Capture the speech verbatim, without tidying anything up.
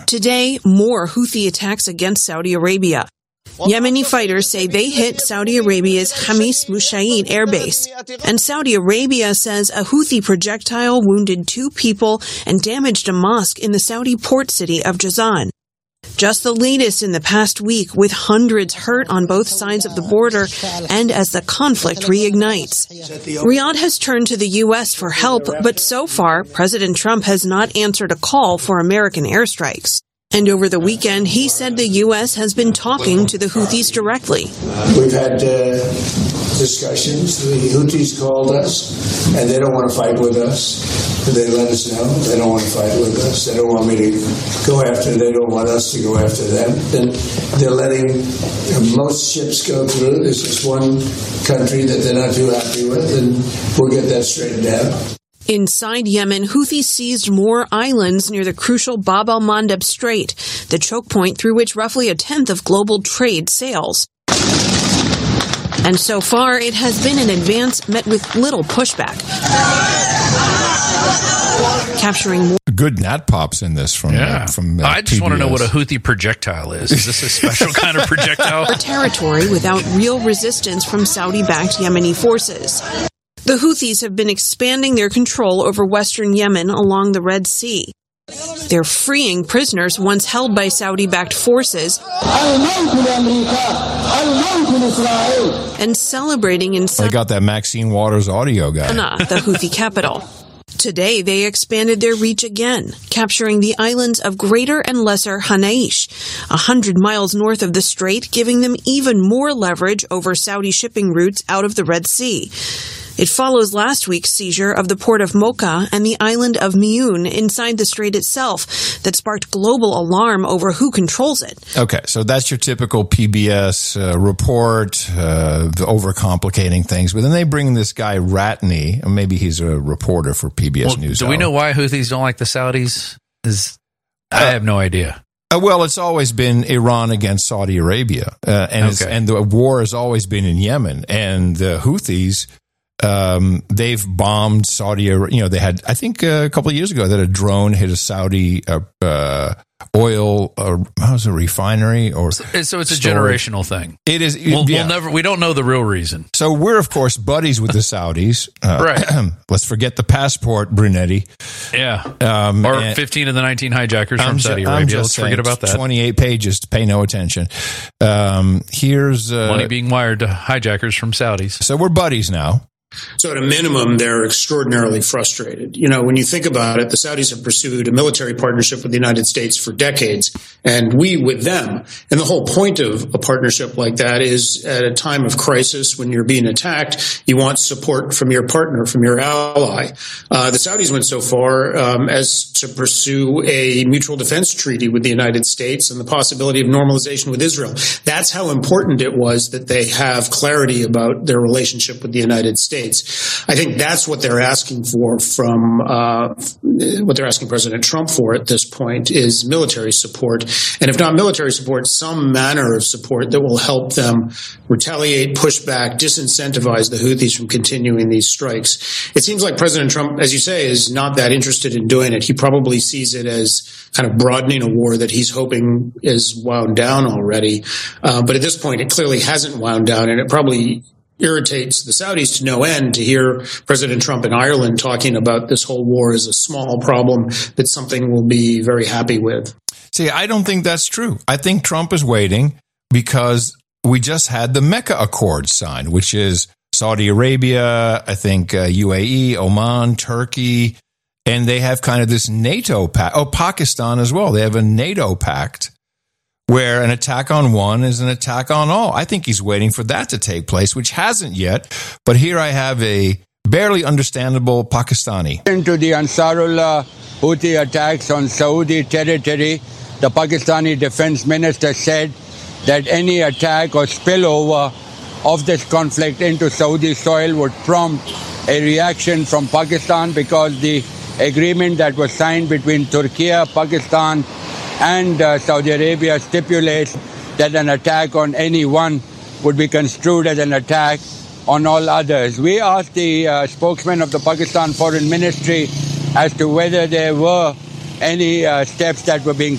Today, more Houthi attacks against Saudi Arabia. Yemeni fighters say they hit Saudi Arabia's Hamis Mushaid airbase, and Saudi Arabia says a Houthi projectile wounded two people and damaged a mosque in the Saudi port city of Jazan. Just the latest in the past week, with hundreds hurt on both sides of the border and as the conflict reignites. Riyadh has turned to the U S for help, but so far, President Trump has not answered a call for American airstrikes. And over the weekend, he said the U S has been talking to the Houthis directly. We've had uh, discussions. The Houthis called us, and they don't want to fight with us. They let us know they don't want to fight with us. They don't want me to go after. They don't want us to go after them. Then they're letting you know, most ships go through. There's just one country that they're not too happy with, and we'll get that straightened out. Inside Yemen, Houthis seized more islands near the crucial Bab al-Mandeb Strait, the choke point through which roughly a tenth of global trade sails. And so far, it has been an advance met with little pushback. Capturing more. Good nat pops in this from yeah. uh, from. Uh, I just P B S. want to know what a Houthi projectile is. Is this a special kind of projectile? Territory without real resistance from Saudi-backed Yemeni forces. The Houthis have been expanding their control over western Yemen along the Red Sea. They're freeing prisoners once held by Saudi-backed forces and celebrating in They got that Maxine Waters audio guy. Sana'a, the Houthi capital. Today, they expanded their reach again, capturing the islands of Greater and Lesser Hanaish, a hundred miles north of the strait, giving them even more leverage over Saudi shipping routes out of the Red Sea. It follows last week's seizure of the port of Mocha and the island of Miyun inside the strait itself that sparked global alarm over who controls it. Okay, so that's your typical P B S uh, report, uh, the overcomplicating things. But then they bring this guy Ratney, or maybe he's a reporter for P B S well, News. Do we know why Houthis don't like the Saudis? Is I Uh, have no idea. Uh, well, it's always been Iran against Saudi Arabia, uh, and it's, Okay. and the war has always been in Yemen, and the Houthis. Um, they've bombed Saudi. You know, they had, I think, uh, a couple of years ago that a drone hit a Saudi uh, uh, oil, uh, how's a refinery or So, so it's a storage. generational thing. It is. We'll, yeah. we'll never. We don't know the real reason. So we're of course buddies with the Saudis. Uh, Right. Let's forget the passport, Brunetti. Yeah. Um, or and- fifteen of the nineteen hijackers I'm from ju- Saudi I'm Arabia. just Let's forget saying, about that. twenty-eight pages to pay no attention. Um, here's uh, Money being wired to hijackers from Saudis. So we're buddies now. So at a minimum, they're extraordinarily frustrated. You know, when you think about it, the Saudis have pursued a military partnership with the United States for decades, and we with them. And the whole point of a partnership like that is at a time of crisis, when you're being attacked, you want support from your partner, from your ally. Uh, the Saudis went so far um, as to pursue a mutual defense treaty with the United States and the possibility of normalization with Israel. That's how important it was that they have clarity about their relationship with the United States. I think that's what they're asking for from uh, what they're asking President Trump for at this point is military support. And if not military support, some manner of support that will help them retaliate, push back, disincentivize the Houthis from continuing these strikes. It seems like President Trump, as you say, is not that interested in doing it. He probably sees it as kind of broadening a war that he's hoping is wound down already. Uh, but at this point, it clearly hasn't wound down, and it probably irritates the Saudis to no end to hear President Trump in Ireland talking about this whole war as a small problem that's something we'll be very happy with. See, I don't think that's true. I think Trump is waiting because we just had the Mecca Accord signed, which is Saudi Arabia, I think uh, U A E, Oman, Turkey, and they have kind of this NATO pact. Oh, Pakistan as well. They have a NATO pact where an attack on one is an attack on all. I think he's waiting for that to take place, which hasn't yet. But here I have a barely understandable Pakistani. Into the Ansarullah Houthi attacks on Saudi territory, the Pakistani defense minister said that any attack or spillover of this conflict into Saudi soil would prompt a reaction from Pakistan because the agreement that was signed between Turkey, Pakistan, and uh, Saudi Arabia stipulates that an attack on any one would be construed as an attack on all others. We asked the uh, spokesman of the Pakistan Foreign Ministry as to whether there were any uh, steps that were being